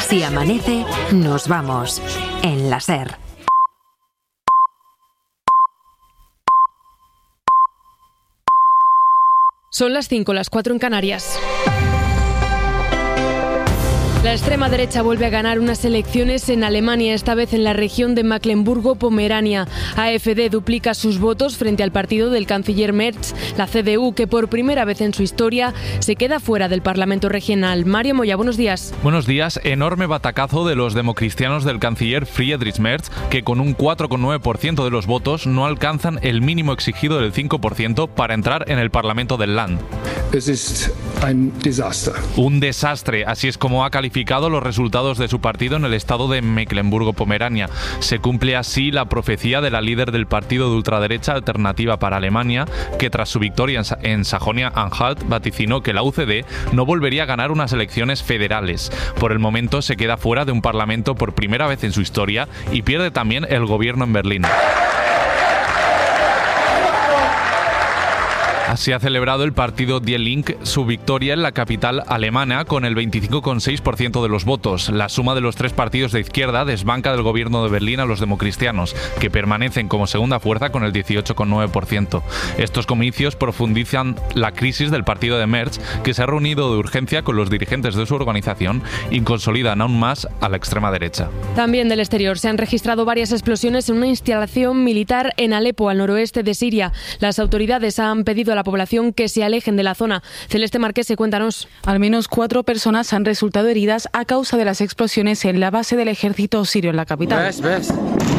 Si amanece, nos vamos. En la SER. Son las 5, las 4 en Canarias. La extrema derecha vuelve a ganar unas elecciones en Alemania, esta vez en la región de Mecklemburgo-Pomerania. AfD duplica sus votos frente al partido del canciller Merz, la CDU, que por primera vez en su historia se queda fuera del Parlamento regional. Mario Moya, buenos días. Buenos días. Enorme batacazo de los democristianos del canciller Friedrich Merz, que con un 4,9% de los votos no alcanzan el mínimo exigido del 5% para entrar en el Parlamento del Land. Un desastre, así es como ha calificado los resultados de su partido en el estado de Mecklemburgo-Pomerania. Se cumple así la profecía de la líder del partido de ultraderecha Alternativa para Alemania, que tras su victoria en Sajonia-Anhalt vaticinó que la UCD no volvería a ganar unas elecciones federales. Por el momento se queda fuera de un parlamento por primera vez en su historia y pierde también el gobierno en Berlín. Así ha celebrado el partido Die Linke su victoria en la capital alemana con el 25,6% de los votos. La suma de los tres partidos de izquierda desbanca del gobierno de Berlín a los democristianos, que permanecen como segunda fuerza con el 18,9%. Estos comicios profundizan la crisis del partido de Merz, que se ha reunido de urgencia con los dirigentes de su organización y consolidan aún más a la extrema derecha. También del exterior se han registrado varias explosiones en una instalación militar en Alepo, al noroeste de Siria. Las autoridades han pedido a la población que se alejen de la zona. Celeste Marquese, cuéntanos. Al menos 4 personas han resultado heridas a causa de las explosiones en la base del ejército sirio en la capital. ¿Ves?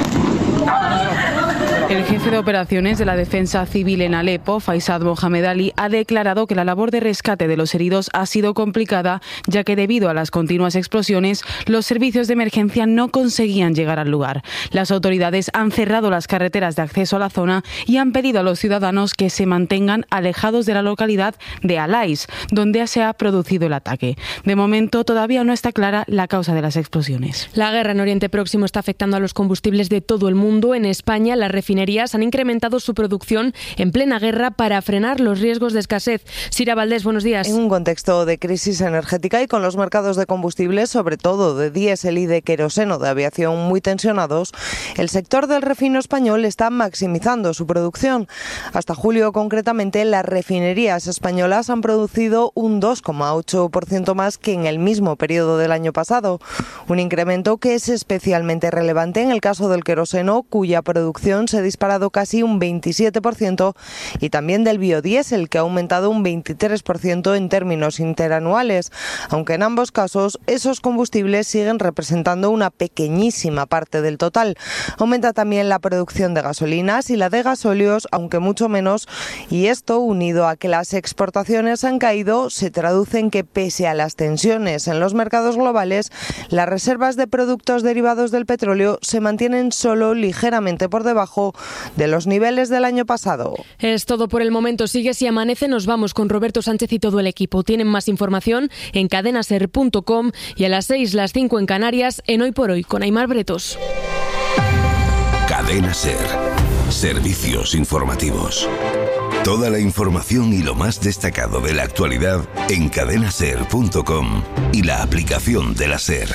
El jefe de operaciones de la Defensa Civil en Alepo, Faisal Mohamed Ali, ha declarado que la labor de rescate de los heridos ha sido complicada, ya que debido a las continuas explosiones, los servicios de emergencia no conseguían llegar al lugar. Las autoridades han cerrado las carreteras de acceso a la zona y han pedido a los ciudadanos que se mantengan alejados de la localidad de Alais, donde se ha producido el ataque. De momento, todavía no está clara la causa de las explosiones. La guerra en Oriente Próximo está afectando a los combustibles de todo el mundo. En España, las refinerías han incrementado su producción en plena guerra para frenar los riesgos de escasez. Sira Valdés, buenos días. En un contexto de crisis energética y con los mercados de combustibles, sobre todo de diésel y de queroseno de aviación muy tensionados, el sector del refino español está maximizando su producción. Hasta julio, concretamente, las refinerías españolas han producido un 2,8% más que en el mismo periodo del año pasado. Un incremento que es especialmente relevante en el caso del queroseno, cuya producción se ha disparado casi un 27%, y también del biodiesel, que ha aumentado un 23% en términos interanuales, aunque en ambos casos esos combustibles siguen representando una pequeñísima parte del total. Aumenta también la producción de gasolinas y la de gasóleos, aunque mucho menos, y esto, unido a que las exportaciones han caído, se traduce en que, pese a las tensiones en los mercados globales, las reservas de productos derivados del petróleo se mantienen solo ligeramente por debajo de los niveles del año pasado. Es todo por el momento. Sigue Si Amanece. Nos vamos con Roberto Sánchez y todo el equipo. Tienen más información en cadenaser.com y a las 6, las 5 en Canarias, en Hoy por Hoy, con Aimar Bretos. Cadena Ser. Servicios informativos. Toda la información y lo más destacado de la actualidad en cadenaser.com y la aplicación de la Ser.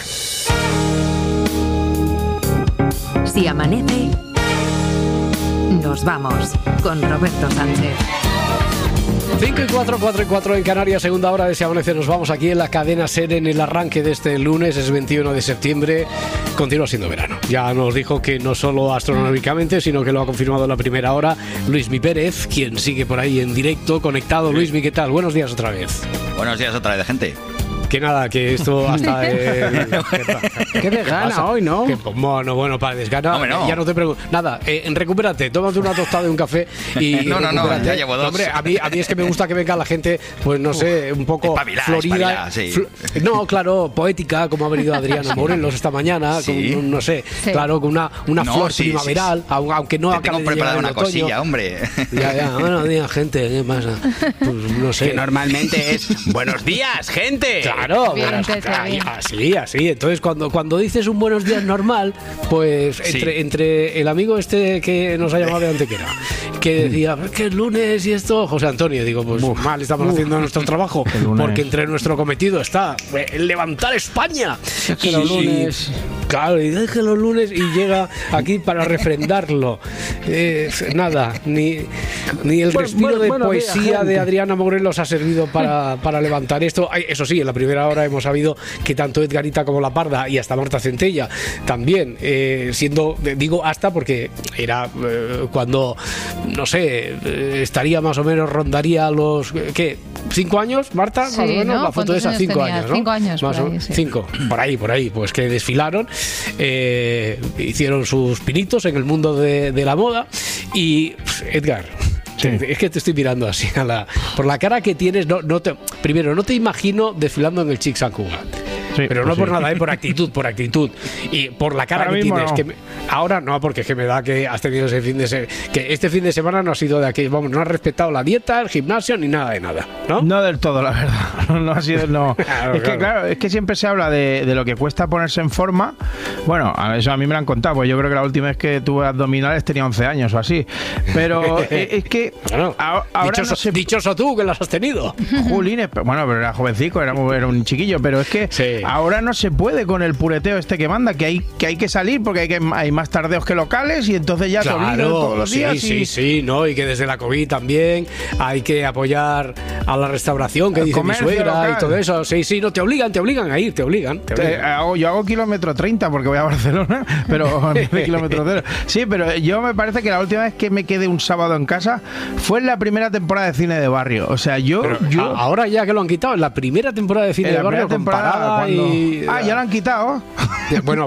Si amanece, nos vamos con Roberto Sánchez. 5 y 4, 4 y 4 en Canarias, segunda hora de Si Amanece. Nos vamos aquí en la cadena SER en el arranque de este lunes, es 21 de septiembre. Continúa siendo verano. Ya nos dijo que no solo astronómicamente, sino que lo ha confirmado en la primera hora Luismi Pérez, quien sigue por ahí en directo, conectado. Luismi, ¿qué tal? Buenos días otra vez. Buenos días otra vez, gente. Que nada, que esto hasta... Qué desgana hoy, ¿no? Bueno, para desgana, no. Ya no te pregunto. Nada, recupérate, tómate una tostada y un café y No, ya llevo 2. Hombre, a mí es que me gusta que venga la gente, pues no sé, un poco florida. Sí. No, claro, poética, como ha venido Adriano Morelos esta mañana, sí. Con, no sé, sí. Claro, con una flor primaveral, aunque no acabe de llegar una el otoño. Cosilla, hombre. Ya, bueno, diga, gente, ¿qué pasa? Pues no sé. Que normalmente es buenos días, gente. Claro. Claro, así. Entonces, cuando dices un buenos días normal, pues entre el amigo este que nos ha llamado de Antequera, que decía que es lunes y esto, José Antonio, digo, pues mal estamos haciendo nuestro trabajo, porque entre nuestro cometido está el levantar España. Es que los lunes... Claro, y deje los lunes y llega aquí para refrendarlo. Nada, ni el respiro de poesía de Adriana Morelos ha servido para levantar esto. Eso sí, en la primera hora hemos sabido que tanto Edgarita como La Parda y hasta Marta Centella también, digo hasta porque era cuando, no sé, estaría más o menos, rondaría los, ¿qué? ¿5 años, Marta? Sí, más o menos, ¿no? la foto de esas 5 años, ¿no? 5 años, más por ahí, sí. 5, por ahí, pues que desfilaron, hicieron sus pinitos en el mundo de la moda y, Edgar... Sí. Es que te estoy mirando así por la cara que tienes. Primero, no te imagino desfilando en el Chic Sant Cugat. Sí, pero no por nada, por actitud y por la cara ahora que tienes. No. Ahora no, porque es que me da que has tenido ese que este fin de semana no ha sido de aquí, vamos, no has respetado la dieta, el gimnasio ni nada de nada, ¿no? No del todo, la verdad. No ha sido, no. Claro, es que siempre se habla de lo que cuesta ponerse en forma. Bueno, eso a mí me lo han contado, pues yo creo que la última vez que tuve abdominales tenía 11 años o así. Pero es que bueno, ahora dichoso tú que las has tenido. Julines, bueno, pero era jovencico, era un chiquillo, pero es que sí. Ahora no se puede con el pureteo este que manda, que hay que salir porque hay más tardeos que locales y entonces ya te obligan todos los días. Sí, no, y que desde la COVID también hay que apoyar a la restauración, que dice mi suegra local. Y todo eso. Sí, no, te obligan a ir, te obligan. Yo hago kilómetro 30 porque voy a Barcelona, pero de kilómetro 0. Sí, pero yo me parece que la última vez que me quedé un sábado en casa fue en la primera temporada de cine de barrio. O sea, yo ahora ya que lo han quitado, en la primera temporada de cine de barrio comparada ya lo han quitado. Bueno,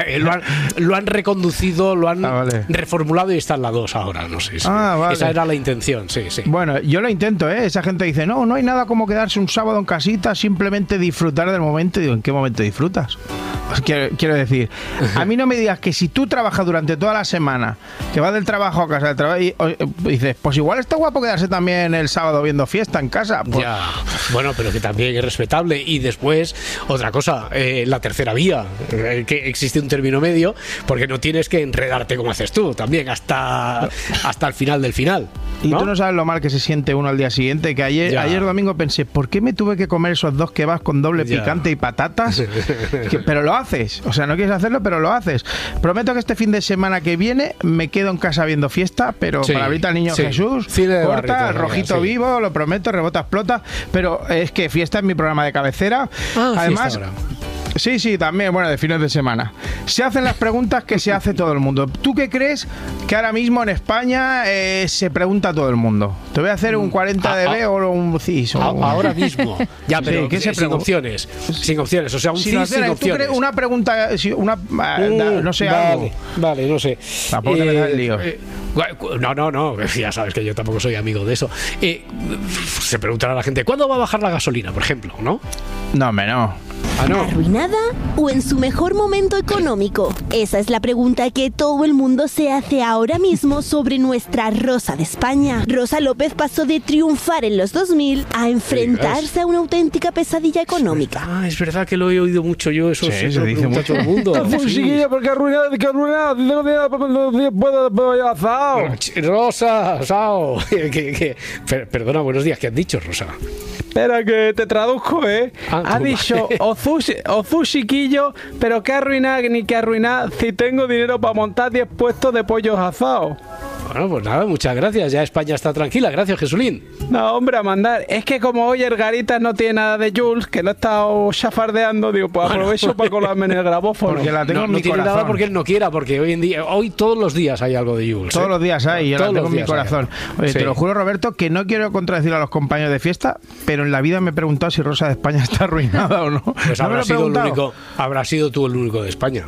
lo han reconducido, lo han reformulado y está en la 2 ahora, no sé. Vale. Esa era la intención, sí. Bueno, yo lo intento, Esa gente dice, no hay nada como quedarse un sábado en casita, simplemente disfrutar del momento. Digo, ¿en qué momento disfrutas? Pues quiero decir, a mí no me digas que si tú trabajas durante toda la semana, que vas del trabajo a casa, del trabajo, y dices, pues igual está guapo quedarse también el sábado viendo fiesta en casa. Pues... Ya, bueno, pero que también es respetable. Y después, otra cosa, la tercera vía, que existe un término medio, porque no tienes que enredarte como haces tú, también hasta el final del final. Y tú no sabes lo mal que se siente uno al día siguiente, que ayer domingo pensé, ¿por qué me tuve que comer esos 2 kebabs con doble picante y patatas? Pero lo haces, o sea, no quieres hacerlo, pero lo haces. Prometo que este fin de semana que viene me quedo en casa viendo fiesta, pero para ahorita al niño Jesús, corta, rojito vivo, lo prometo, rebota, explota, pero es que fiesta es mi programa de cabecera. Además... Sí, también, bueno, de fines de semana. Se hacen las preguntas que se hace todo el mundo. ¿Tú qué crees que ahora mismo en España se pregunta todo el mundo? Te voy a hacer un 40dB o un CIS. Ahora mismo. Ya, pero sin opciones. Sin opciones, o sea, un CIS sin opciones. ¿Tú crees una pregunta, no sé, algo? Vale, no sé. Tampoco te metas el lío. No, ya sabes que yo tampoco soy amigo de eso. Se preguntará a la gente, ¿cuándo va a bajar la gasolina, por ejemplo? ¿No? No, hombre, no. ¿Arruinada o en su mejor momento económico? Esa es la pregunta que todo el mundo se hace ahora mismo sobre nuestra Rosa de España. Rosa López pasó de triunfar en los 2000 a enfrentarse a una auténtica pesadilla económica. Es verdad que lo he oído mucho yo, eso se dice mucho todo el mundo. Porque arruinada, Rosa, Sao. Perdona, buenos días, ¿qué has dicho, Rosa? Espera que te traduzco, ha dicho Ozu chiquillo, pero qué arruinar ni qué arruinar si tengo dinero para montar 10 puestos de pollos asados. Bueno, pues nada, muchas gracias. Ya España está tranquila. Gracias, Jesulín. No, hombre, a mandar. Es que como hoy el Garitas no tiene nada de Jules, que lo he estado chafardeando, digo, pues aprovecho para colarme en el grabófono. Porque la tengo en mi tiene corazón. Nada porque él no quiera, porque hoy todos los días hay algo de Jules. Todos los días hay, yo la tengo en mi corazón. Oye, te lo juro, Roberto, que no quiero contradecir a los compañeros de fiesta, pero en la vida me he preguntado si Rosa de España está arruinada o no. Pues habrá sido tú el único de España.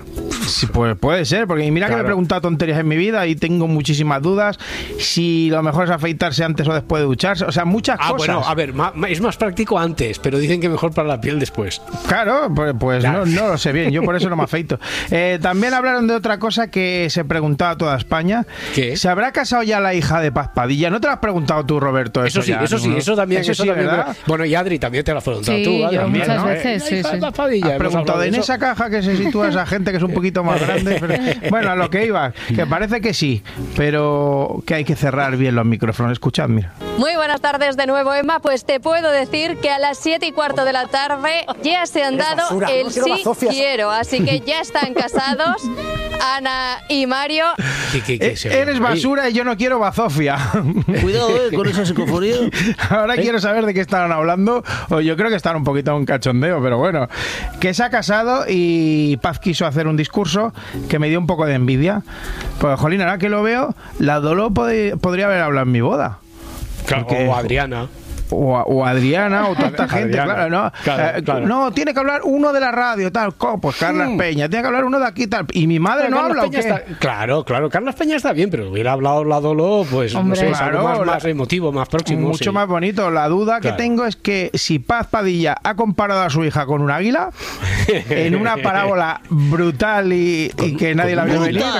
Sí, pues puede ser, porque mira que me he preguntado tonterías en mi vida y tengo muchísimas dudas. Si lo mejor es afeitarse antes o después de ducharse, o sea, muchas cosas. Bueno, a ver, es más práctico antes, pero dicen que mejor para la piel después. Claro, pues claro. No lo sé bien, yo por eso no me afeito. También hablaron de otra cosa que se preguntaba a toda España. ¿Qué? ¿Se habrá casado ya la hija de Paz Padilla? ¿No te lo has preguntado tú, Roberto? Eso sí, eso también. ¿verdad? Bueno, y Adri, también te lo has preguntado tú. Yo también, muchas ¿no? veces, sí. ¿Has preguntado en esa caja que se sitúa esa gente que es un poquito más grande? Pero, bueno, a lo que iba, que parece que sí, pero que hay que cerrar bien los micrófonos. Escuchad, mira. Muy buenas tardes de nuevo, Emma. Pues te puedo decir que a las 7:15 de la tarde ya se han dado el sí quiero. Así que ya están casados Ana y Mario. Eres basura y yo no quiero bazofia. Cuidado, con esa psicofonía. Ahora quiero saber de qué estaban hablando. O yo creo que están un poquito en cachondeo, pero bueno. Que se ha casado y Paz quiso hacer un discurso que me dio un poco de envidia. Pues, jolín, ahora que lo veo, la Dolo podría haber hablado en mi boda. O Adriana. O Adriana o tanta gente, Adriana. ¿no? Claro. No, tiene que hablar uno de la radio, tal, pues Carlas Peña, tiene que hablar uno de aquí, tal. Y mi madre no habla, ¿o qué? Claro, Carlas Peña está bien, pero hubiera hablado la Dolo, pues hombre, no sé, algo más emotivo, más próximo. Mucho más bonito. La duda que tengo es que si Paz Padilla ha comparado a su hija con un águila, en una parábola brutal y que nadie la vio venir.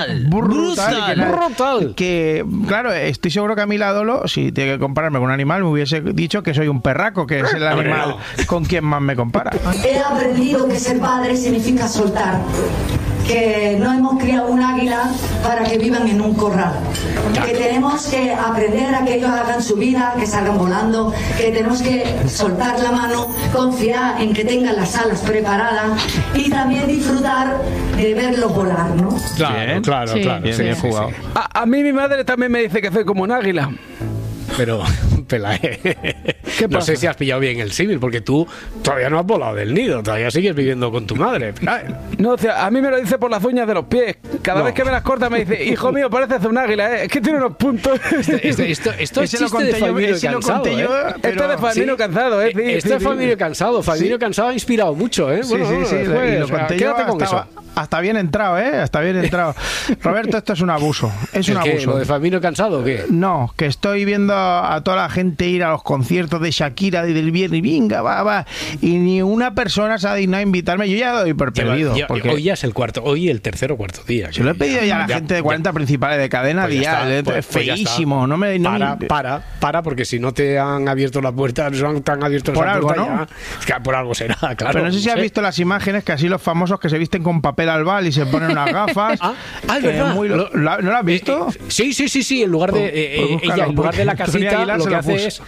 Brutal. Que, claro, estoy seguro que a mí la Dolo, si tiene que compararme con un animal, me hubiese dicho que soy un perraco, que es el animal con quien más me compara. He aprendido que ser padre significa soltar, que no hemos criado un águila para que vivan en un corral, que tenemos que aprender a que ellos hagan su vida, que salgan volando, que tenemos que soltar la mano, confiar en que tengan las alas preparadas y también disfrutar de verlos volar, ¿no? Claro. Bien jugado. A mí mi madre también me dice que soy como un águila. Pero, no sé si has pillado bien el símil, porque tú todavía no has volado del nido, todavía sigues viviendo con tu madre. No, o sea, a mí me lo dice por las uñas de los pies. Cada vez que me las corta me dice, hijo mío, pareces un águila, es que tiene unos puntos. Esto es chiste de Famino Cansado, Esto es de Famino Cansado, Esto es Famino Cansado. Famino Cansado ha inspirado mucho, Sí, lo conté yo hasta bien entrado, Hasta bien entrado. Roberto, esto es un abuso. Es un abuso. ¿Lo de Famino Cansado o qué? No, que estoy viendo a toda la gente ir a los conciertos de Shakira y del viernes, venga, va, y ni una persona se ha dignado a invitarme. Yo ya doy por perdido. Porque hoy ya es el tercer o cuarto día. Se lo he pedido ya a la gente de 40 principales de cadena dial. Es feísimo. No me, para, porque si no te han abierto la puerta, no te han abierto por algo, puerta, ¿no? Es que por algo será, claro. Pero no sé si has visto las imágenes que así los famosos que se visten con papel albal y se ponen unas gafas. Es verdad. ¿No lo has visto? Sí. En lugar de ella, en lugar de la casita, lo que hace es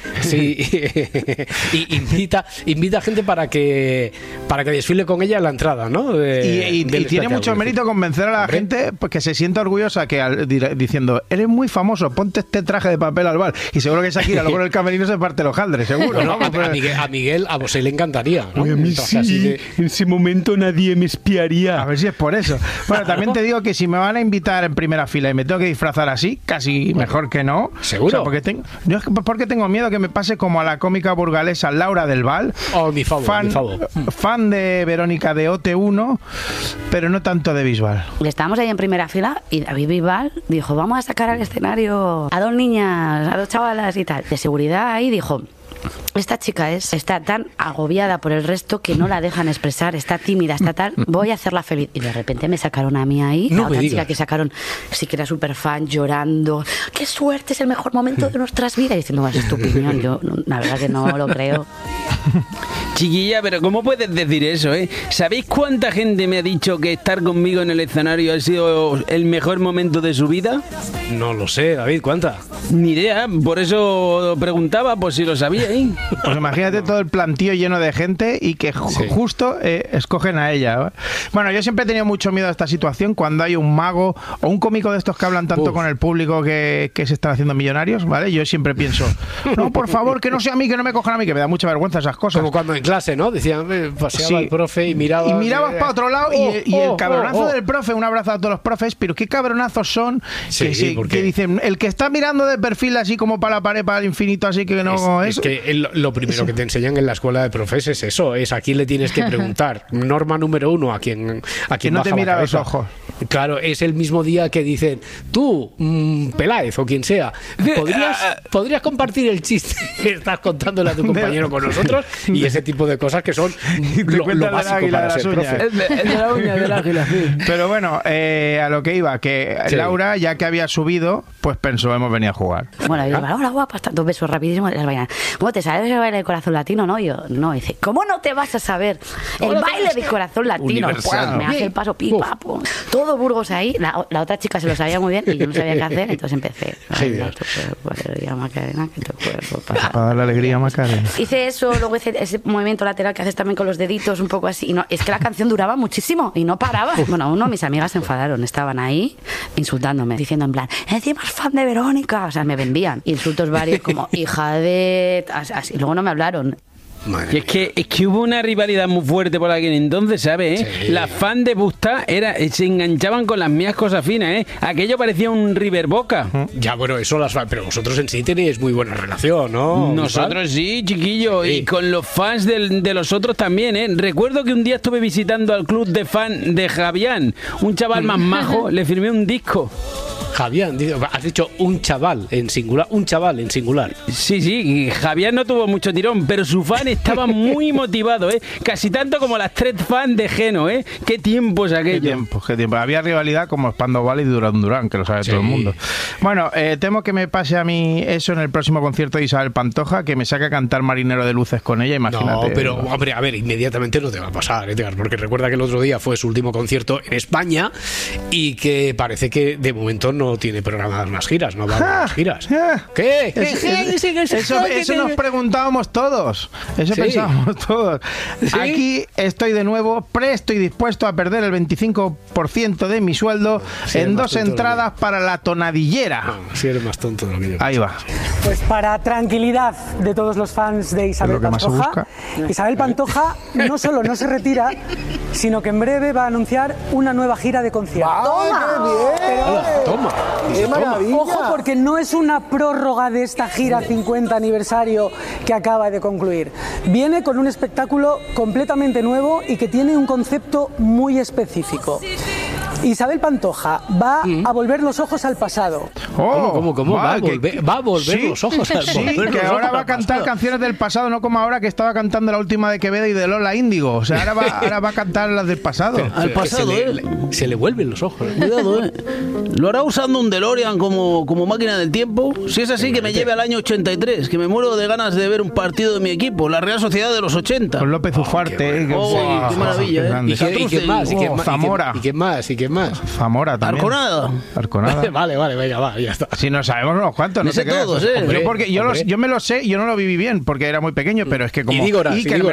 invita a gente para que desfile con ella en la entrada, ¿no? Y tiene mucho mérito convencer a la gente pues, que se sienta orgullosa diciendo, eres muy famoso, ponte este traje de papel albal. Y seguro que Shakira luego en el camerino se parte los jaldres, seguro. No, a Miguel, a vos le encantaría, ¿no? A mí sí, en ese momento nadie me espiaría. A ver si es por eso. Bueno, también te digo que si me van a invitar en primera fila y me tengo que disfrazar así, casi mejor que no. ¿Seguro? O sea, porque tengo miedo que me pase como a la cómica burgalesa Laura del Val. Mi favor. Fan de Verónica de OT1, pero no tanto de Bisbal. Estábamos ahí en primera fila y David Bisbal dijo, vamos a sacar al escenario a dos niñas, a dos chavalas y tal. De seguridad ahí dijo, esta chica está tan agobiada por el resto que no la dejan expresar, está tímida, está tal, voy a hacerla feliz. Y de repente me sacaron a mí ahí, la otra chica que sacaron, sí que era súper fan, llorando, qué suerte, es el mejor momento de nuestras vidas. Y diciendo, es tu opinión, yo la verdad que no lo creo. Chiquilla, pero ¿cómo puedes decir eso, ¿Sabéis cuánta gente me ha dicho que estar conmigo en el escenario ha sido el mejor momento de su vida? No lo sé, David, ¿cuánta? Ni idea, por eso preguntaba, por si lo sabíais. Pues imagínate todo el plantío lleno de gente y que justo escogen a ella. Bueno, yo siempre he tenido mucho miedo a esta situación cuando hay un mago o un cómico de estos que hablan tanto con el público que se están haciendo millonarios, ¿vale? Yo siempre pienso, no, por favor, que no sea a mí, que no me cojan a mí, que me da mucha vergüenza esas cosas. Como cuando en clase, ¿no? Decían, paseaba el profe y miraba. Y mirabas para otro lado y el cabronazo del profe, un abrazo a todos los profes, pero qué cabronazos son que dicen, el que está mirando de perfil así como para la pared, para el infinito, así que no es. Que lo primero que te enseñan en la escuela de profes es eso, es a quién le tienes que preguntar. Norma número 1, a quien no te mira a los ojos. Claro, es el mismo día que dicen, tú, Peláez o quien sea, ¿podrías compartir el chiste que estás contándole a tu compañero con nosotros? Y ese tipo de cosas que son lo básico para ser profe. El de la uña del águila, sí. Pero bueno, a lo que iba, que Laura, ya que había subido, pues pensó, hemos venido a jugar. Bueno, y hola guapas, dos besos rapidísimos. Las bailan. ¿Cómo te sabes el baile del corazón latino? No, yo no. Dice, ¿cómo no te vas a saber el baile del corazón latino? Me hace el paso pipa, pum. Todo Burgos ahí. La otra chica se lo sabía muy bien y yo no sabía qué hacer, entonces empecé. Macarena, que te puedo pasar. Para darle alegría a Macarena. Hice eso, luego hice ese movimiento lateral que haces también con los deditos, un poco así. Y no, es que la canción duraba muchísimo y no paraba. Bueno, mis amigas se enfadaron, estaban ahí insultándome, diciendo en plan, encima es fan de Verónica. O sea, me vendían insultos varios como hija de... Así. Luego no me hablaron. Y es que hubo una rivalidad muy fuerte por aquel entonces, ¿sabes? Sí. Las fans de Busta se enganchaban con las mías cosas finas, ¿eh? Aquello parecía un River Boca. Ya, bueno, eso pero vosotros en sí tenéis muy buena relación, ¿no? Nosotros sí, chiquillo, sí. Y con los fans de los otros también, ¿eh? Recuerdo que un día estuve visitando al club de fan de Javián, un chaval más majo, le firmé un disco. Javián, has dicho un chaval en singular. Sí, Javián no tuvo mucho tirón, pero su fan estaba muy motivado, ¿eh? Casi tanto como las 3 fans de Geno, ¿eh? Qué tiempos aquello. Qué tiempo. Había rivalidad como Spandau y Duran Duran, que lo sabe todo el mundo. Bueno, temo que me pase a mí eso en el próximo concierto de Isabel Pantoja, que me saque a cantar Marinero de Luces con ella, imagínate. No, pero, hombre, a ver, inmediatamente no te va a pasar, Edgar, porque recuerda que el otro día fue su último concierto en España y que parece que de momento no tiene programadas más giras, no va a haber más giras. ¿Qué? Eso nos preguntábamos todos. Eso pensábamos todos. ¿Sí? Aquí estoy de nuevo presto y dispuesto a perder el 25% de mi sueldo en 2 entradas para la tonadillera. No, si eres más tonto de lo que yo. Ahí va. Pues para tranquilidad de todos los fans de Isabel Pantoja, Isabel Pantoja no solo no se retira, sino que en breve va a anunciar una nueva gira de conciertos. Toma. ¡Qué maravilla! Ojo, porque no es una prórroga de esta gira 50 aniversario que acaba de concluir. Viene con un espectáculo completamente nuevo y que tiene un concepto muy específico. Isabel Pantoja va a volver los ojos al pasado. ¿Cómo? Va a volver los ojos al pasado. Sí, que ahora va a cantar canciones del pasado, no como ahora que estaba cantando la última de Quevedo y de Lola Índigo. O sea, ahora va a cantar las del pasado. Al pasado, se le vuelven los ojos. Cuidado, ¿Lo hará usando un DeLorean como máquina del tiempo? Si es así, que me lleve al año 83, que me muero de ganas de ver un partido de mi equipo, la Real Sociedad de los 80. Con López Ufarte. Qué maravilla, ¿Y quién más? Zamora. ¿Y quién más? Zamora también. Arconada. Vale, venga, va, ya está. Si no sabemos unos cuantos, no sé qué. Todos, yo me lo sé, yo no lo viví bien porque era muy pequeño, pero es que como Iker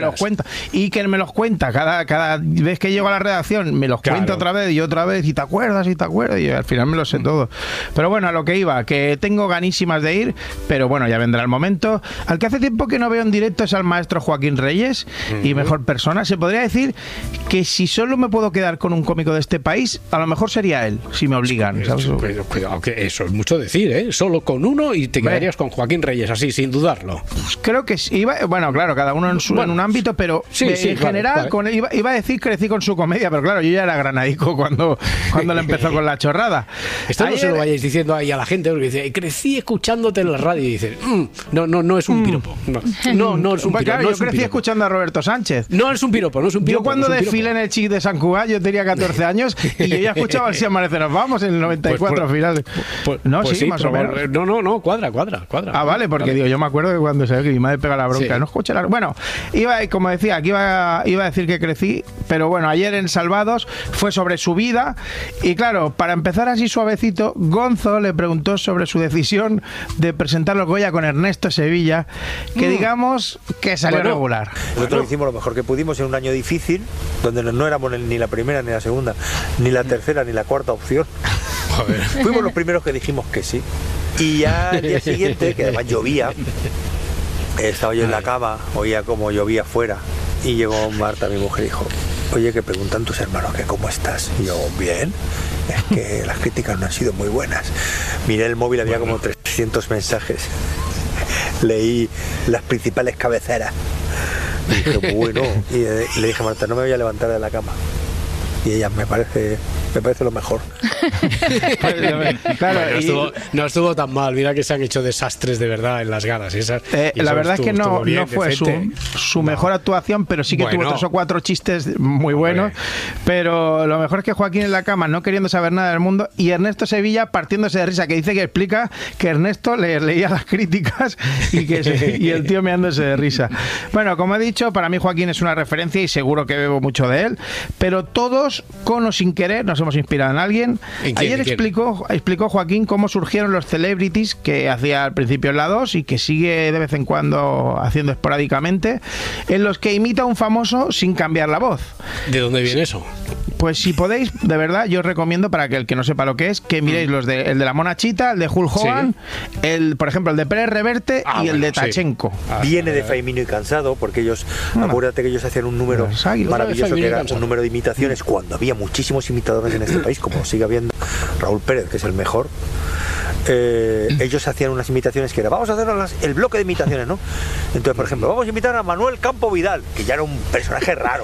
me los cuenta cada vez que llego a la redacción, me los cuenta otra vez y te acuerdas y al final me lo sé todo. Pero bueno, a lo que iba, que tengo ganísimas de ir, pero bueno, ya vendrá el momento. Al que hace tiempo que no veo en directo es al maestro Joaquín Reyes y mejor persona. Se podría decir que si solo me puedo quedar con un cómico de este país, a lo mejor sería él, si me obligan. Cuidado, que eso es mucho decir, ¿eh? Solo con uno y te quedarías con Joaquín Reyes, así, sin dudarlo. Pues creo que sí. Bueno, claro, cada uno en un ámbito, pero en general, vale. Iba a decir crecí con su comedia, pero claro, yo ya era granadico cuando le empezó con la chorrada. Esto no se lo vayáis diciendo ahí a la gente, porque dice, crecí escuchándote en la radio, y dice, no es un piropo. No es un piropo. Claro, yo crecí escuchando a Roberto Sánchez. No es un piropo. Yo cuando desfilé en el Chic de San Cugat, yo tenía 14 años y yo ya escuchaba Si amanece nos vamos en el 94 final. Más o menos. No, cuadra. Ah, vale, porque digo, yo me acuerdo que cuando se ve que mi madre pega la bronca, no escucha la... Bueno, como decía, aquí iba a decir que crecí, pero bueno, ayer en Salvados fue sobre su vida y claro, para empezar así suavecito, Gonzo le preguntó sobre su decisión de presentar los Goya con Ernesto Sevilla, que digamos que salió regular. Nosotros hicimos lo mejor que pudimos en un año difícil, donde no éramos ni la primera, ni la segunda, ni la tercera, ni la cuarta opción. Joder. Fuimos los primeros que dijimos que sí. Y ya al día siguiente, que además llovía, estaba yo en la cama, oía como llovía afuera, y llegó Marta, mi mujer, y dijo, oye, que preguntan tus hermanos que cómo estás. Y yo, bien, es que las críticas no han sido muy buenas. Miré el móvil, había como 300 mensajes leí las principales cabeceras. Y dije, bueno, y le dije a Marta, no me voy a levantar de la cama. Y ella, me parece lo mejor. Claro, no estuvo tan mal. Mira que se han hecho desastres de verdad en las galas. La verdad es que no fue su mejor actuación, pero sí que tuvo 3 o 4 chistes muy buenos. Pero lo mejor es que Joaquín en la cama, no queriendo saber nada del mundo, y Ernesto Sevilla partiéndose de risa, que dice que explica que Ernesto le leía las críticas y el tío meándose de risa. Bueno, como he dicho, para mí Joaquín es una referencia y seguro que bebo mucho de él, pero todos, con o sin querer, nos hemos inspirado en alguien. Ayer explicó Joaquín cómo surgieron los celebrities que hacía al principio en la 2 y que sigue de vez en cuando haciendo esporádicamente, en los que imita a un famoso sin cambiar la voz. ¿De dónde viene eso? Pues si podéis, de verdad, yo os recomiendo, para que el que no sepa lo que es, que miréis el de la Monachita, el de Hulk Hogan, por ejemplo, el de Pérez Reverte y el de Tachenko. Viene de Faimino y Cansado, porque ellos, acuérdate que ellos hacían un número maravilloso, que era un número de imitaciones, cuando había muchísimos imitadores en este país, como sigue habiendo Raúl Pérez, que es el mejor. Ellos hacían unas imitaciones que era, vamos a hacer el bloque de imitaciones, ¿no? Entonces, por ejemplo, vamos a imitar a Manuel Campo Vidal, que ya era un personaje raro.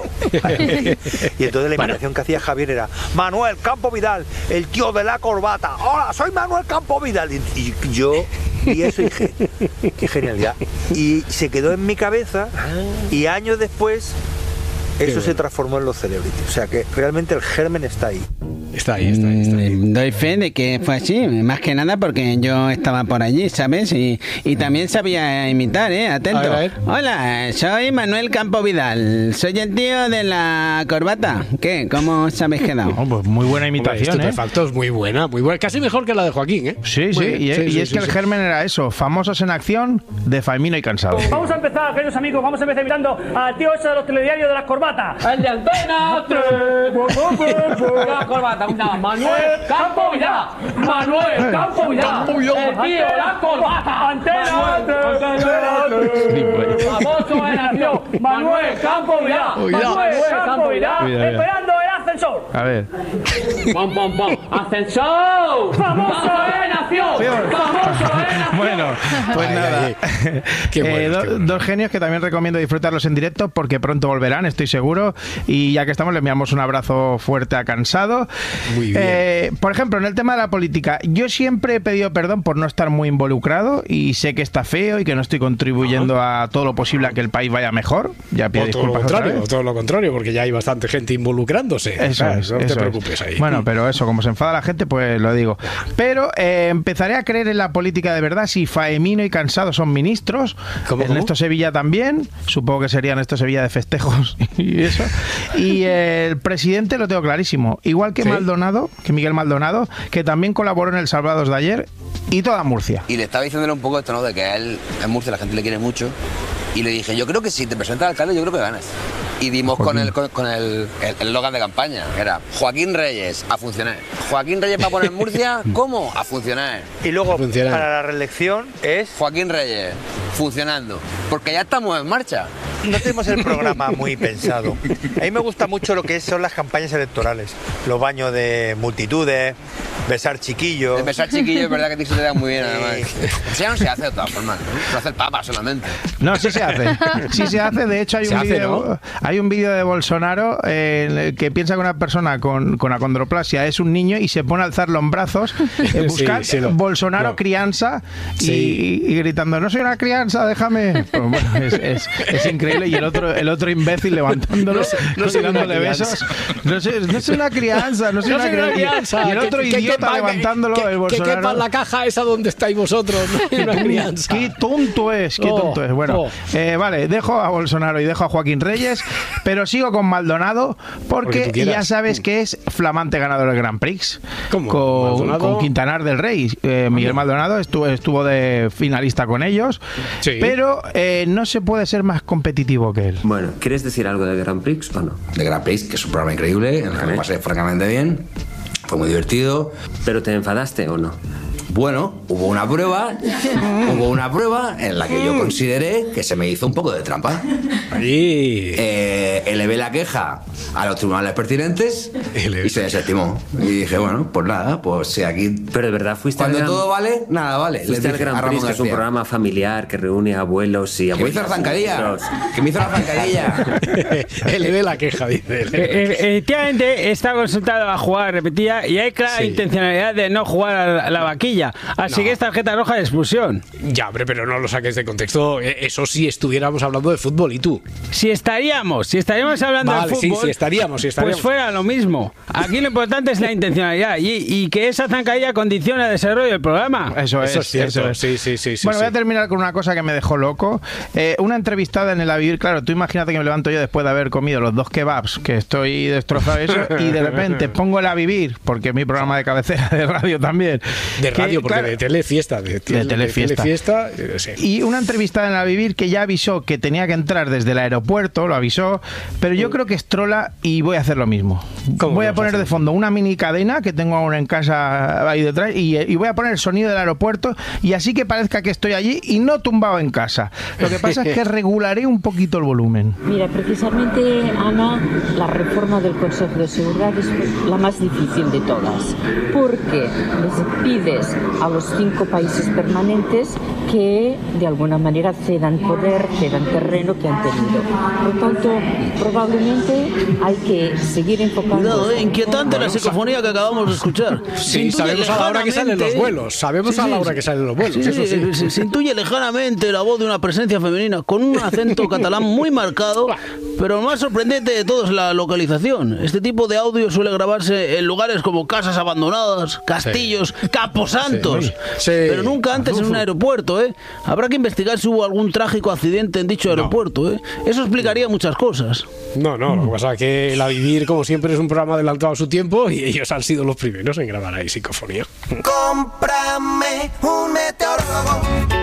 Y entonces la imitación que hacía Javier era, Manuel Campo Vidal, el tío de la corbata. Hola, soy Manuel Campo Vidal. Y yo vi eso y dije, qué genialidad. Y se quedó en mi cabeza, y años después eso se transformó en los celebrities. O sea que realmente el germen está ahí. Está ahí. Doy fe de que fue así, más que nada porque yo estaba por allí, ¿sabes? Y también sabía imitar, atento. A ver. Hola, soy Manuel Campo Vidal, soy el tío de la corbata. ¿Qué? ¿Cómo os habéis quedado? Pues muy buena imitación, Estupefactos, muy buena, casi mejor que la de Joaquín, ¿eh? Sí. Y es que el germen era eso, famosos en acción, de Faimino y Cansado. Vamos a empezar, queridos amigos, imitando al tío ese de los telediarios de las corbatas. El de Antena 3. La corbata. Manuel Campo Vidal. Manuel Campo Vidal. El tío de la corbata. Antena 3. Famoso en acción. Manuel Campo Vidal. Manuel Campo Vidal. Esperando el ascensor. A ver. Pom. Ascensor. Famoso en acción. Famoso en acción. Bueno, pues nada. Qué bueno. Dos genios que también recomiendo disfrutarlos en directo porque pronto volverán, estoy seguro. Y ya que estamos, le enviamos un abrazo fuerte a Cansado. Muy bien. Por ejemplo, en el tema de la política, yo siempre he pedido perdón por no estar muy involucrado y sé que está feo y que no estoy contribuyendo a todo lo posible a que el país vaya mejor. Ya pido disculpas. Todo lo contrario, porque ya hay bastante gente involucrándose. No te preocupes ahí. Bueno, pero eso, como se enfada la gente, pues lo digo. Pero empezaré a creer en la política de verdad si Faimino y Cansado son ministros. Ernesto Sevilla también. Supongo que sería Ernesto Sevilla de festejos y eso. Y el presidente lo tengo clarísimo. Igual que Miguel Maldonado, que también colaboró en el Salvados de ayer, y toda Murcia. Y le estaba diciéndole un poco esto, ¿no? De que a él, en Murcia, la gente le quiere mucho. Y le dije, yo creo que si te presentas alcalde, yo creo que ganas. Y dimos con el eslogan de campaña, que era Joaquín Reyes, a funcionar. Joaquín Reyes va a poner Murcia, ¿cómo? A funcionar. Y luego, para la reelección, es Joaquín Reyes, funcionando. Porque ya estamos en marcha. No tenemos el programa muy pensado. A mí me gusta mucho lo que son las campañas electorales. Los baños de multitudes, besar chiquillos. Besar chiquillos, es verdad que te da muy bien, además. Eso ya no se hace de todas formas, ¿no? Lo hace el Papa solamente. No, sí se hace. Sí se hace. De hecho, hay un vídeo de Bolsonaro en el que piensa que una persona con acondroplasia es un niño y se pone a alzarlo en brazos, buscar Bolsonaro crianza y gritando, no soy una crianza, déjame. Pues bueno, es increíble. Y el otro imbécil levantándolo, dándole besos. No soy una crianza, no soy una crianza. Y el otro idiota levantándolo, el Bolsonaro. Que quepa en la caja esa donde estáis vosotros, no una crianza. Qué tonto es. Bueno, vale, dejo a Bolsonaro y dejo a Joaquín Reyes, pero sigo con Maldonado porque ya sabes que es flamante ganador del Grand Prix. Con Quintanar del Rey. Miguel Maldonado estuvo de finalista con ellos, pero no se puede ser más competitivo que él. Bueno, ¿quieres decir algo de Grand Prix o no? De Grand Prix, que es un programa increíble, en el que me pasé francamente bien, fue muy divertido. ¿Pero te enfadaste o no? Bueno, hubo una prueba en la que yo consideré que se me hizo un poco de trampa. Elevé la queja a los tribunales pertinentes y se desestimó. Y dije, bueno, pues nada, pues si aquí... Pero de verdad fuiste cuando todo vale, nada vale. Fuiste al Gran Prix, que es un programa familiar que reúne abuelos y abuelas. Que me hizo la zancadilla. Elevé la queja, dice. Efectivamente, está consultado a jugar repetida y hay clara intencionalidad de no jugar a la vaquilla. Así que es tarjeta roja de expulsión. Ya, hombre, pero no lo saques de contexto. Eso sí, estuviéramos hablando de fútbol, ¿y tú? Si estaríamos hablando de fútbol, sí, estaríamos. Pues fuera lo mismo. Aquí lo importante es la intencionalidad y que esa zancadilla condiciona el desarrollo del programa. Eso es cierto. Sí. Bueno, voy a terminar con una cosa que me dejó loco. Una entrevistada en el A Vivir, claro, tú imagínate que me levanto yo después de haber comido los 2 kebabs, que estoy destrozado eso, y de repente pongo el A Vivir, porque es mi programa de cabecera de radio también. De radio, porque claro, de Telefiesta. De Telefiesta. Sí. Y una entrevistada en el A Vivir que ya avisó que tenía que entrar desde el aeropuerto, lo avisó, pero yo creo que es trola y voy a hacer lo mismo. Voy a poner de fondo una mini cadena que tengo ahora en casa ahí detrás y voy a poner el sonido del aeropuerto y así que parezca que estoy allí y no tumbado en casa. Lo que pasa es que regularé un poquito el volumen. Mira, precisamente, Ana, la reforma del Consejo de Seguridad es la más difícil de todas, porque les pides a los 5 países permanentes que de alguna manera cedan poder, cedan terreno que han tenido. Por lo tanto, probablemente hay que seguir enfocando... Cuidado, inquietante la psicofonía que acabamos de escuchar. Sí, sabemos a la hora que salen los vuelos. Se intuye lejanamente la voz de una presencia femenina con un acento catalán muy marcado, pero más sorprendente de todo es la localización. Este tipo de audio suele grabarse en lugares como casas abandonadas, castillos, camposantos, pero nunca antes en un aeropuerto, ¿eh? Habrá que investigar si hubo algún trágico accidente en dicho aeropuerto, ¿eh? Eso explicaría muchas cosas. No, lo que pasa es que el A Vivir, como siempre, es un programa adelantado a su tiempo y ellos han sido los primeros en grabar ahí psicofonía. Cómprame un meteorólogo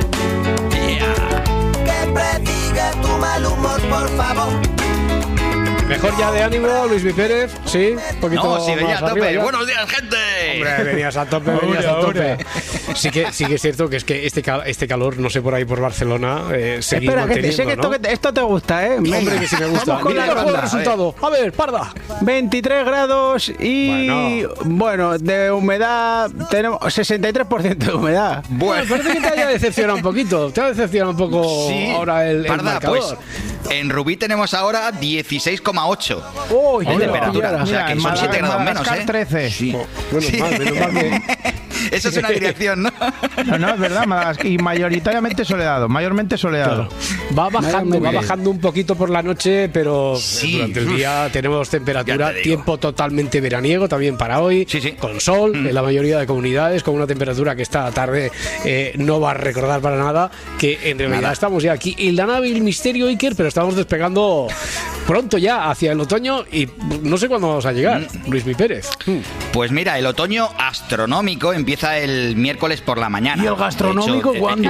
que prediga tu mal humor, por favor. Mejor ya de ánimo, Luis Mi Pérez, ¿sí? Un poquito no, sí, venía a tope. Ya. ¡Buenos días, gente! Hombre, venías a tope. Sí que es cierto que es que este calor, no sé por ahí por Barcelona, espera, que sé que esto te gusta, ¿eh? Hombre, que sí me gusta. Mira el resultado. A ver, Parda. 23 grados y... Bueno, de humedad tenemos 63% de humedad. Bueno, parece que te haya decepcionado un poquito. Te ha decepcionado un poco ahora el marcador. Pues, en Rubí tenemos ahora 16,8 de temperatura. O sea, que son 7 grados menos, ¿eh? 13. Sí. Bueno, menos mal que... Eso es una dirección, ¿no? No, es verdad, y mayormente soleado. Claro. Va bajando un poquito por la noche, pero durante el día tenemos temperatura, tiempo totalmente veraniego también para hoy, con sol en la mayoría de comunidades, con una temperatura que esta tarde no va a recordar para nada, que en realidad estamos ya aquí en la nave El Misterio Iker, pero estamos despegando pronto ya hacia el otoño y no sé cuándo vamos a llegar, Luis Mi Pérez. Pues mira, el otoño astronómico empieza el miércoles por la mañana. ¿Y el gastronómico cuándo?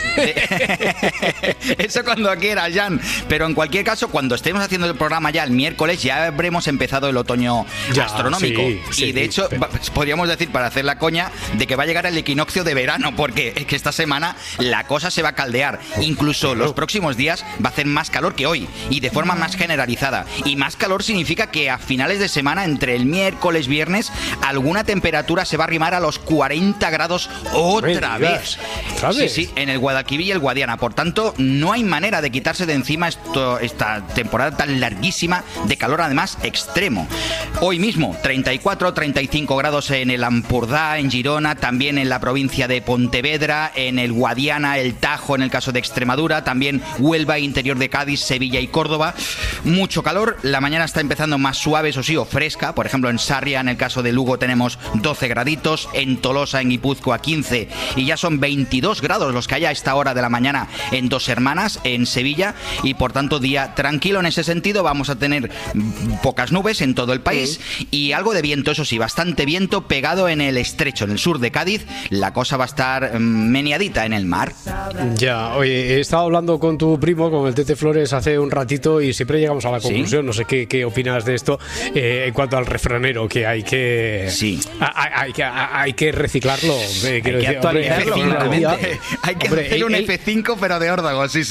Eso cuando quieras, Jan. Pero en cualquier caso, cuando estemos haciendo el programa ya el miércoles, ya habremos empezado el otoño astronómico. Y de hecho, podríamos decir, para hacer la coña, de que va a llegar el equinoccio de verano, porque es que esta semana la cosa se va a caldear. Incluso los próximos días va a hacer más calor que hoy y de forma más generalizada. Y más calor significa que a finales de semana, entre el miércoles y viernes, alguna temperatura se va a arrimar a los 40 grados otra vez. Sí, en el Guadalquivir y el Guadiana. Por tanto, no hay manera de quitarse de encima esta temporada tan larguísima de calor, además extremo. Hoy mismo, 34, 35 grados en el Ampurdá, en Girona, también en la provincia de Pontevedra, en el Guadiana, el Tajo, en el caso de Extremadura, también Huelva, interior de Cádiz, Sevilla y Córdoba. Mucho calor, la mañana está empezando más suave, eso sí, o fresca. Por ejemplo, en Sarria, en el caso de Lugo, tenemos 12 graditos, en Tolosa, en Guipúzcoa, 15, y ya son 22 grados los que hay a esta hora de la mañana en Dos Hermanas, en Sevilla, y por tanto día tranquilo en ese sentido. Vamos a tener pocas nubes en todo el país y algo de viento, eso sí, bastante viento pegado en el estrecho, en el sur de Cádiz. La cosa va a estar meneadita en el mar. Ya, oye, he estado hablando con tu primo, con el Tete Flores, hace un ratito y siempre llegamos a la conclusión, no sé qué opinas de esto, en cuanto al refranero, que hay que reciclarlo. Hay que actualizarlo. Hay que hacer un F5, pero de órdago, sí.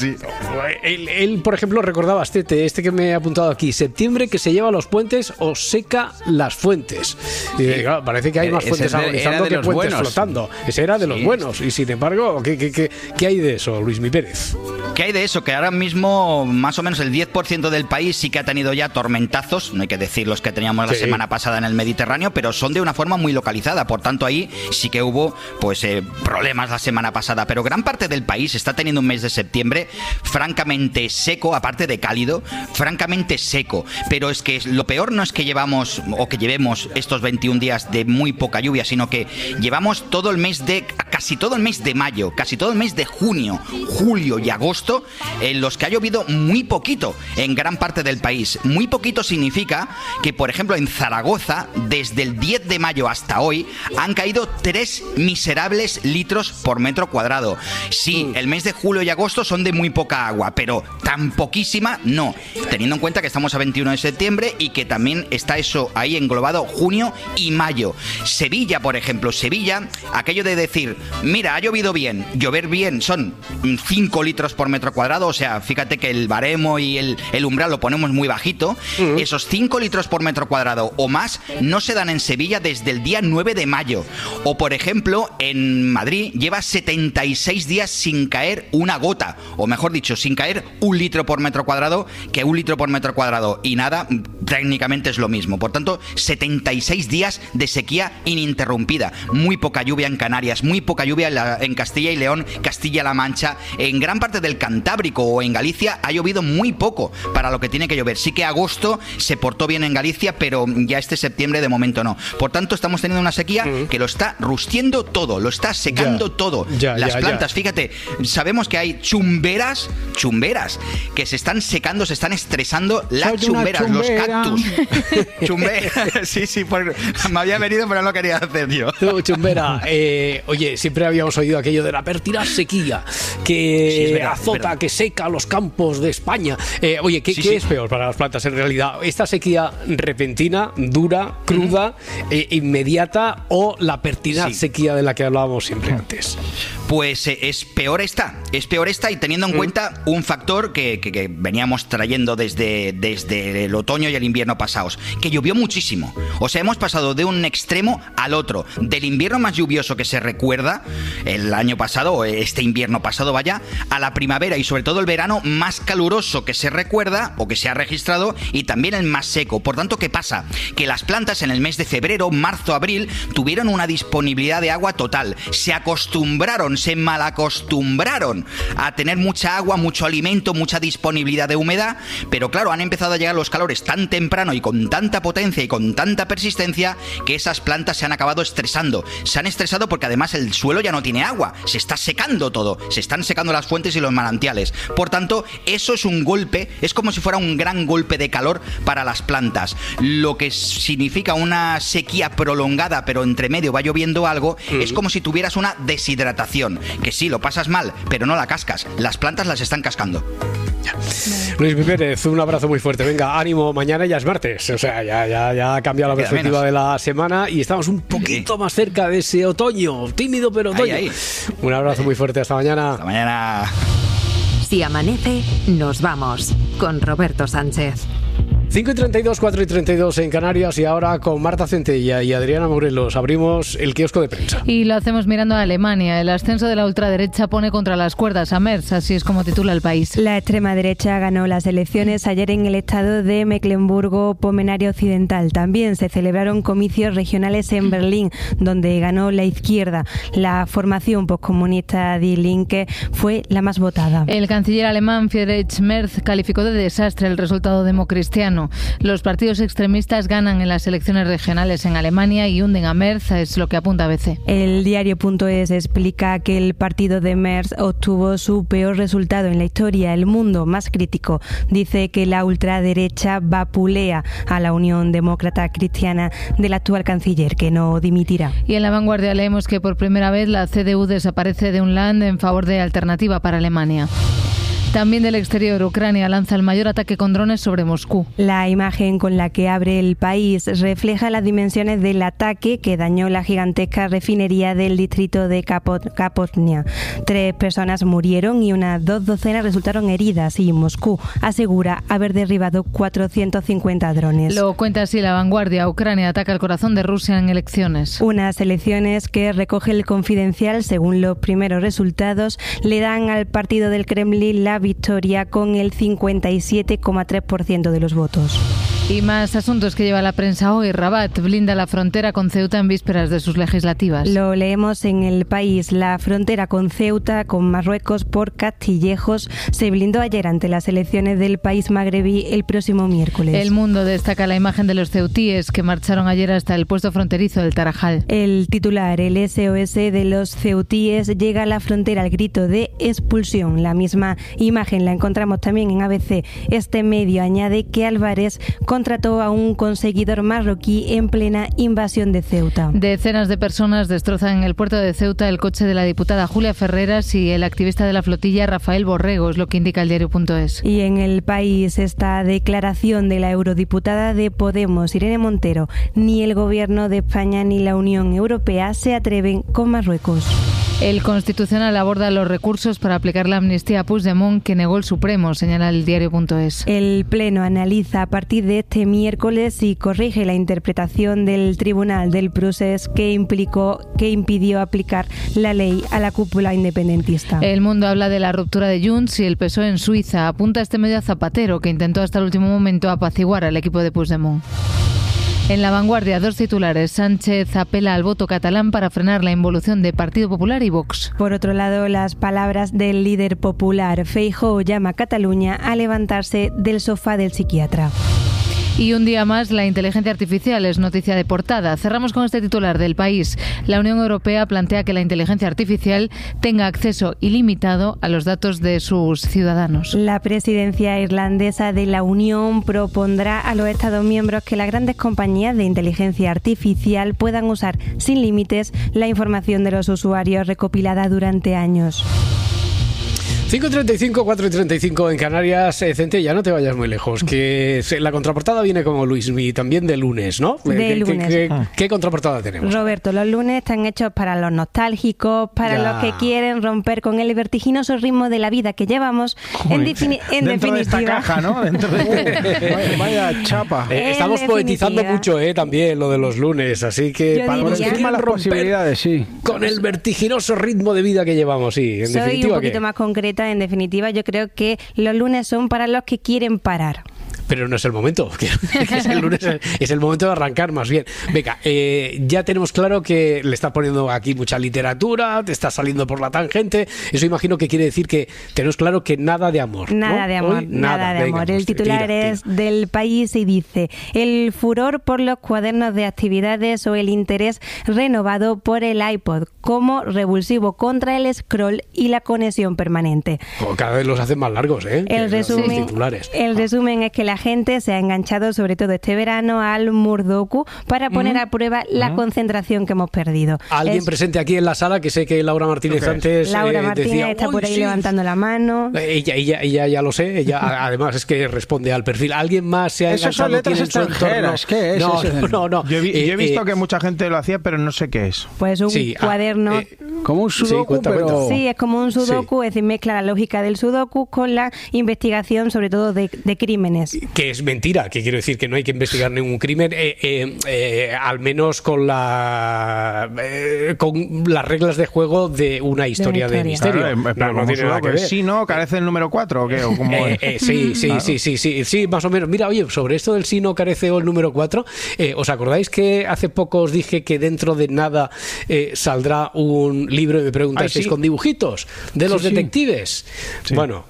Él, por ejemplo, recordaba este que me he apuntado aquí: septiembre que se lleva los puentes o seca las fuentes. Y claro, parece que hay más fuentes agonizando que puentes buenos flotando. Ese era de los buenos. Y sin embargo, ¿qué hay de eso, Luismi Pérez? ¿Qué hay de eso? Que ahora mismo más o menos el 10% del país sí que ha tenido ya tormentazos, no hay que decir los que teníamos la semana pasada en el Mediterráneo, pero son de una forma muy localizada, por tanto ahí sí que hubo problemas la semana pasada, pero gran parte del país está teniendo un mes de septiembre francamente seco, aparte de cálido, francamente seco, pero es que lo peor no es que llevemos estos 21 días de muy poca lluvia, sino que llevamos casi todo el mes de mayo, casi todo el mes de junio, julio y agosto, en los que ha llovido muy poquito en gran parte del país. Muy poquito significa que, por ejemplo, en Zaragoza, desde el 10 de mayo hasta hoy, han caído 3 miserables litros por metro cuadrado. Sí, el mes de julio y agosto son de muy poca agua, pero tan poquísima no, teniendo en cuenta que estamos a 21 de septiembre y que también está eso ahí englobado junio y mayo. Sevilla, por ejemplo, aquello de decir, mira, ha llovido bien, llover bien son 5 litros por metro cuadrado, o sea, fíjate que el baremo y el umbral lo ponemos muy bajito, esos 5 litros por metro cuadrado o más no se dan en Sevilla desde el día 9 de mayo. O, por ejemplo, en Madrid lleva 76 días sin caer una gota, o mejor dicho, sin caer 1 litro por metro cuadrado, que 1 litro por metro cuadrado y nada, técnicamente es lo mismo. Por tanto, 76 días de sequía ininterrumpida. Muy poca lluvia en Canarias, muy poca lluvia en Castilla y León, Castilla-La Mancha. En gran parte del Cantábrico o en Galicia ha llovido muy poco para lo que tiene que llover. Sí que agosto se portó bien en Galicia, pero ya este septiembre de momento no. Por tanto, estamos teniendo una sequía que lo está rustiendo todo, lo está secando todo. Las plantas, fíjate, sabemos que hay chumberas que se están secando, se están estresando. Las chumberas, los cactus. Sí, me había venido, pero no lo quería hacer yo. Chumbera, oye, siempre habíamos oído aquello de la pertinaz sequía que azota, que seca los campos de España. Oye, ¿qué es peor para las plantas en realidad? ¿Esta sequía repentina, dura, cruda, inmediata, o la pertinaz sequía de la que hablábamos siempre antes? Pues es peor esta, y teniendo en cuenta un factor que veníamos trayendo desde el otoño y el invierno pasados, que llovió muchísimo. O sea, hemos pasado de un extremo al otro, del invierno más lluvioso que se recuerda el año pasado, o este invierno pasado vaya, a la primavera y sobre todo el verano más caluroso que se recuerda o que se ha registrado, y también el más seco. Por tanto, ¿qué pasa? Que las plantas en el mes de febrero, marzo, abril tuvieron una disponibilidad de agua total, se malacostumbraron a tener mucha agua, mucho alimento, mucha disponibilidad de humedad, pero claro, han empezado a llegar los calores tan temprano y con tanta potencia y con tanta persistencia que esas plantas se han acabado estresando. Se han estresado porque además el suelo ya no tiene agua, se está secando todo, se están secando las fuentes y los manantiales. Por tanto, eso es un golpe, es como si fuera un gran golpe de calor para las plantas, lo que significa una sequía prolongada, pero entre medio va lloviendo algo. Es como si tuvieras una deshidratación, que sí, lo pasas mal, pero no la cascas, las plantas las están cascando. Luis Pérez, un abrazo muy fuerte. Venga, ánimo, mañana ya es martes. O sea, ya ha cambiado la perspectiva de la semana y estamos un poquito más cerca de ese otoño. Tímido, pero otoño. Un abrazo muy fuerte. Hasta mañana. Hasta mañana. Si amanece, nos vamos. Con Roberto Sánchez. 5:32, 4:32 en Canarias, y ahora con Marta Centella y Adriana Morelos abrimos el kiosco de prensa. Y lo hacemos mirando a Alemania. El ascenso de la ultraderecha pone contra las cuerdas a Merz, así es como titula El País. La extrema derecha ganó las elecciones ayer en el estado de Mecklemburgo-Pomerania Occidental. También se celebraron comicios regionales en Berlín, donde ganó la izquierda. La formación postcomunista Die Linke fue la más votada. El canciller alemán Friedrich Merz calificó de desastre el resultado democristiano. Los partidos extremistas ganan en las elecciones regionales en Alemania y hunden a Merz, es lo que apunta ABC. El diario.es explica que el partido de Merz obtuvo su peor resultado en la historia. El Mundo, más crítico, dice que la ultraderecha vapulea a la Unión Demócrata Cristiana del actual canciller, que no dimitirá. Y en La Vanguardia leemos que por primera vez la CDU desaparece de un Land en favor de Alternativa para Alemania. También del exterior, Ucrania lanza el mayor ataque con drones sobre Moscú. La imagen con la que abre el país refleja las dimensiones del ataque que dañó la gigantesca refinería del distrito de Kapotnia. 3 personas murieron y unas 2 docenas resultaron heridas y Moscú asegura haber derribado 450 drones. Lo cuenta así La Vanguardia. Ucrania ataca el corazón de Rusia en elecciones. Unas elecciones que recoge el Confidencial, según los primeros resultados, le dan al partido del Kremlin la victoria con el 57,3% de los votos. Y más asuntos que lleva la prensa hoy. Rabat blinda la frontera con Ceuta en vísperas de sus legislativas. Lo leemos en El País. La frontera con Ceuta, con Marruecos por Castillejos, se blindó ayer ante las elecciones del país magrebí el próximo miércoles. El Mundo destaca la imagen de los ceutíes que marcharon ayer hasta el puesto fronterizo del Tarajal. El titular, el SOS de los ceutíes llega a la frontera al grito de expulsión. La misma imagen la encontramos también en ABC. Este medio añade que Álvarez contrató a un conseguidor marroquí en plena invasión de Ceuta. Decenas de personas destrozan en el puerto de Ceuta el coche de la diputada Julia Ferreras y el activista de la flotilla Rafael Borrego, es lo que indica el diario.es. Y en El País, esta declaración de la eurodiputada de Podemos, Irene Montero: ni el gobierno de España ni la Unión Europea se atreven con Marruecos. El Constitucional aborda los recursos para aplicar la amnistía a Puigdemont que negó el Supremo, señala el diario.es. El Pleno analiza a partir de este miércoles y corrige la interpretación del Tribunal del Procés que impidió aplicar la ley a la cúpula independentista. El Mundo habla de la ruptura de Junts y el PSOE en Suiza. Apunta este medio a Zapatero, que intentó hasta el último momento apaciguar al equipo de Puigdemont. En La Vanguardia, 2 titulares. Sánchez apela al voto catalán para frenar la involución de Partido Popular y Vox. Por otro lado, las palabras del líder popular. Feijóo llama a Cataluña a levantarse del sofá del psiquiatra. Y un día más, la inteligencia artificial es noticia de portada. Cerramos con este titular del País. La Unión Europea plantea que la inteligencia artificial tenga acceso ilimitado a los datos de sus ciudadanos. La presidencia irlandesa de la Unión propondrá a los Estados miembros que las grandes compañías de inteligencia artificial puedan usar sin límites la información de los usuarios recopilada durante años. 5:35, 4:35 en Canarias. Centella, no te vayas muy lejos, que la contraportada viene como Luismi, también de lunes, ¿no? ¿Qué contraportada tenemos? Roberto, los lunes están hechos para los nostálgicos, para los que quieren romper con el vertiginoso ritmo de la vida que llevamos. En dentro de esta caja, ¿no? Vaya chapa. Estamos poetizando mucho, también, lo de los lunes, así que para los que tienen las posibilidades, sí. Con el vertiginoso ritmo de vida que llevamos, sí. En definitiva, un poquito más concreta. En definitiva, yo creo que los lunes son para los que quieren parar. Pero no es el momento, el lunes es el momento de arrancar más bien. Venga, ya tenemos claro que le estás poniendo aquí mucha literatura, te estás saliendo por la tangente. Eso imagino que quiere decir que tenemos claro que nada de amor. Nada, ¿no? De amor, hoy, nada de amor. El titular es del País y dice: el furor por los cuadernos de actividades o el interés renovado por el iPod como revulsivo contra el scroll y la conexión permanente. Cada vez los hacen más largos, El resumen es que la gente se ha enganchado, sobre todo este verano, al Murdoku para poner a prueba la concentración que hemos perdido. Alguien presente aquí en la sala, que sé que Laura Martínez antes Laura Martínez decía, está por ahí levantando la mano. Ella ya lo sé, ella además es que responde al perfil. ¿Alguien más se ha enganchado? Eso son letras extranjeras, ¿qué es? No. Yo he visto que mucha gente lo hacía, pero no sé qué es. Pues un cuaderno... como un sudoku, pero... Sí, es como un sudoku, es decir, mezcla la lógica del sudoku con la investigación, sobre todo de crímenes. Que es mentira, que quiero decir que no hay que investigar ningún crimen, al menos con las reglas de juego de una historia de misterio. Claro, no tiene nada que ver. ¿Sí, no? ¿Carece el número 4 o qué? ¿O cómo es? Sí, más o menos. Mira, oye, sobre esto del sí no carece el número 4, ¿os acordáis que hace poco os dije que dentro de nada saldrá un libro y me preguntasteis con dibujitos de los detectives? Sí. Bueno,